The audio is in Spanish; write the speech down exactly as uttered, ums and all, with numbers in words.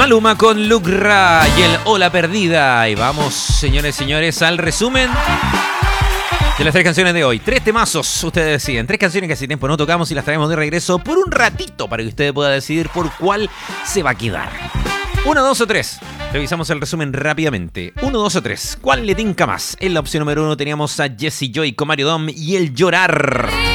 Maluma con Lucra y el Ola Perdida. Y vamos, señores y señores, al resumen de las tres canciones de hoy. Tres temazos, ustedes deciden. Tres canciones que hace tiempo no tocamos y las traemos de regreso por un ratito para que usted pueda decidir por cuál se va a quedar. Uno, dos o tres. Revisamos el resumen rápidamente. Uno, dos o tres. ¿Cuál le tinca más? En la opción número uno teníamos a Jessie Joy con Mario Dom y El Llorar.